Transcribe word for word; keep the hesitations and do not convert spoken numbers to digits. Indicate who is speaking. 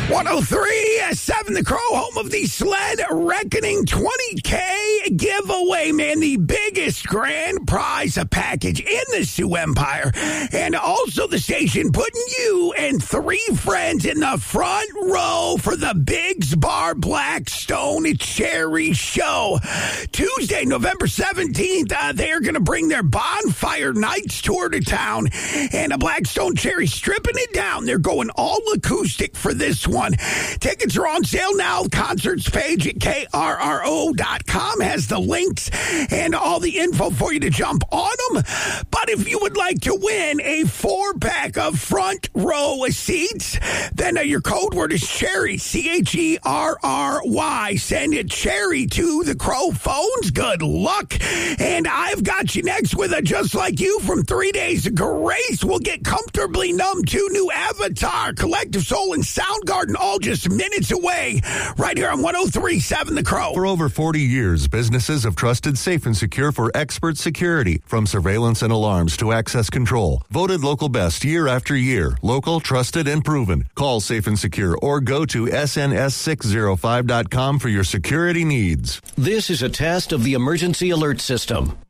Speaker 1: one oh three point seven The Crow, home of the Sled Reckoning twenty K giveaway, man. The biggest grand prize package in the Sioux Empire. And also the station putting you and three friends in the front row for the Biggs Bar Blackstone Cherry Show. Tuesday, November seventeenth, uh, they're going to bring their Bonfire Nights tour to town. And a Blackstone Cherry stripping it down. They're going all acoustic for this one. Tickets are on sale now. Concerts page at K R R O dot com has the links and all the info for you to jump on them. But if you would like to win a four-pack of front row seats, then uh, your code word is Cherry, C H E R R Y. Send it Cherry to the Crow phones. Good luck. And I've got you next with a Just Like You from Three Days of Grace. We'll get Comfortably Numb, two new Avatar, Collective Soul, and Soundgarden, all just minutes away, right here on one oh three point seven The Crow.
Speaker 2: For over forty years, businesses have trusted Safe and Secure for expert security, from surveillance and alarms to access control. Voted local best year after year. Local, trusted, and proven. Call Safe and Secure or go to S N S six oh five dot com for your security needs.
Speaker 3: This is a test of the emergency alert system.